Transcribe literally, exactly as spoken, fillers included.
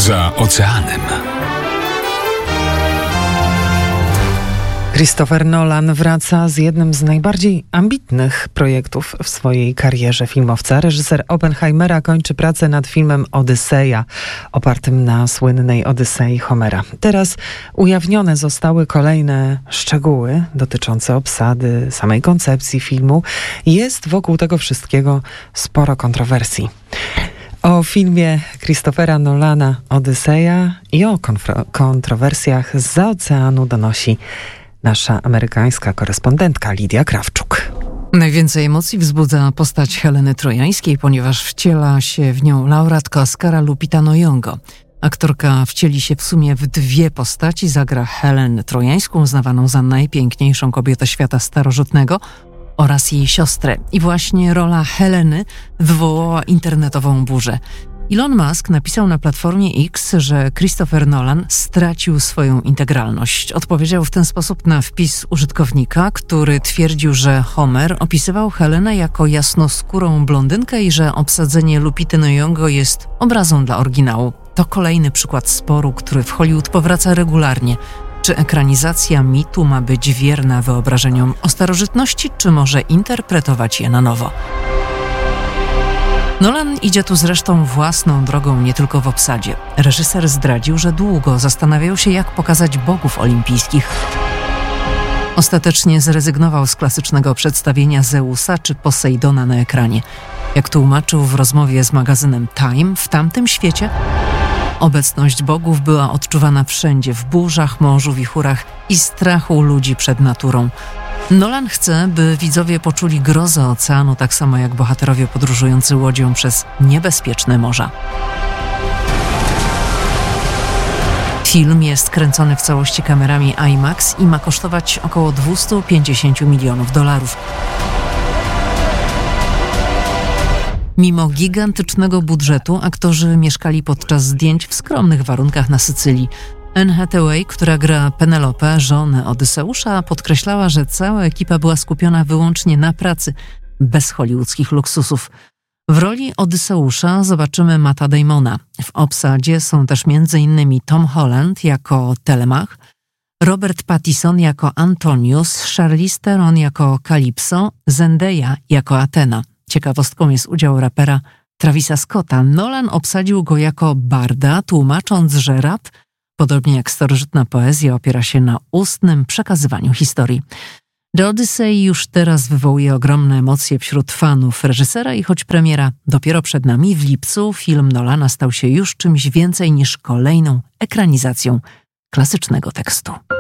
Za oceanem. Christopher Nolan wraca z jednym z najbardziej ambitnych projektów w swojej karierze filmowca. Reżyser Oppenheimera kończy pracę nad filmem Odyseja, opartym na słynnej Odysei Homera. Teraz ujawnione zostały kolejne szczegóły dotyczące obsady, samej koncepcji filmu. Jest wokół tego wszystkiego sporo kontrowersji. O filmie Christophera Nolana Odyseja i o konfro- kontrowersjach zza oceanu donosi nasza amerykańska korespondentka Lidia Krawczuk. Najwięcej emocji wzbudza postać Heleny Trojańskiej, ponieważ wciela się w nią laureatka Oscara Lupita Nyong'o. Aktorka wcieli się w sumie w dwie postaci, zagra Helenę Trojańską, uznawaną za najpiękniejszą kobietę świata starożytnego, oraz jej siostrę. I właśnie rola Heleny wywołała internetową burzę. Elon Musk napisał na platformie X, że Christopher Nolan stracił swoją integralność. Odpowiedział w ten sposób na wpis użytkownika, który twierdził, że Homer opisywał Helenę jako jasnoskórą blondynkę i że obsadzenie Lupity Nyong'o jest obrazą dla oryginału. To kolejny przykład sporu, który w Hollywood powraca regularnie. Czy ekranizacja mitu ma być wierna wyobrażeniom o starożytności, czy może interpretować je na nowo? Nolan idzie tu zresztą własną drogą, nie tylko w obsadzie. Reżyser zdradził, że długo zastanawiał się, jak pokazać bogów olimpijskich. Ostatecznie zrezygnował z klasycznego przedstawienia Zeusa czy Posejdona na ekranie. Jak tłumaczył w rozmowie z magazynem Time, w tamtym świecie obecność bogów była odczuwana wszędzie, w burzach, morzu, wichurach i strachu ludzi przed naturą. Nolan chce, by widzowie poczuli grozę oceanu, tak samo jak bohaterowie podróżujący łodzią przez niebezpieczne morza. Film jest kręcony w całości kamerami IMAX i ma kosztować około dwieście pięćdziesiąt milionów dolarów. Mimo gigantycznego budżetu aktorzy mieszkali podczas zdjęć w skromnych warunkach na Sycylii. Anne Hathaway, która gra Penelopę, żonę Odyseusza, podkreślała, że cała ekipa była skupiona wyłącznie na pracy, bez hollywoodzkich luksusów. W roli Odyseusza zobaczymy Matta Damona. W obsadzie są też między innymi Tom Holland jako Telemach, Robert Pattinson jako Antonius, Charlize Theron jako Calypso, Zendaya jako Athena. Ciekawostką jest udział rapera Travisa Scotta. Nolan obsadził go jako barda, tłumacząc, że rap, podobnie jak starożytna poezja, opiera się na ustnym przekazywaniu historii. The Odyssey już teraz wywołuje ogromne emocje wśród fanów reżysera i choć premiera dopiero przed nami w lipcu, film Nolana stał się już czymś więcej niż kolejną ekranizacją klasycznego tekstu.